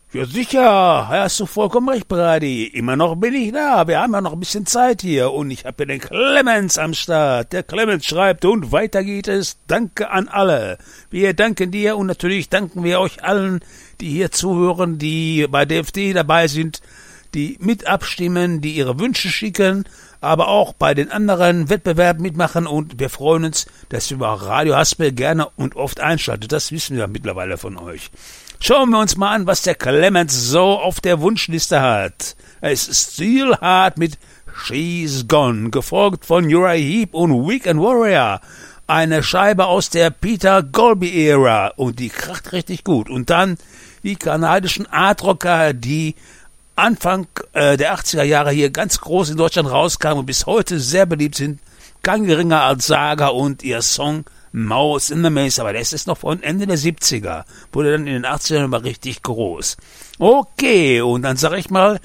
Ja, sicher, hast du vollkommen recht, Brady. Immer noch bin ich da. Wir haben ja noch ein bisschen Zeit hier. Und ich habe hier den Clemens am Start. Der Clemens schreibt, und weiter geht es. Danke an alle. Wir danken dir und natürlich danken wir euch allen, die hier zuhören, die bei DFD dabei sind, die mit abstimmen, die ihre Wünsche schicken, aber auch bei den anderen Wettbewerben mitmachen. Und wir freuen uns, dass ihr über Radio Haspel gerne und oft einschaltet. Das wissen wir mittlerweile von euch. Schauen wir uns mal an, was der Clemens so auf der Wunschliste hat. Es ist Steelheart mit She's Gone, gefolgt von Uriah Heep und Weekend Warrior. Eine Scheibe aus der Peter Golby-Ära und die kracht richtig gut. Und dann die kanadischen Art-Rocker, die Anfang der 80er Jahre hier ganz groß in Deutschland rauskamen und bis heute sehr beliebt sind. Kein geringer als Saga und ihr Song Mouse in the Maze, aber das ist noch von Ende der 70er, wurde dann in den 80ern aber richtig groß. Okay, und dann sag ich mal,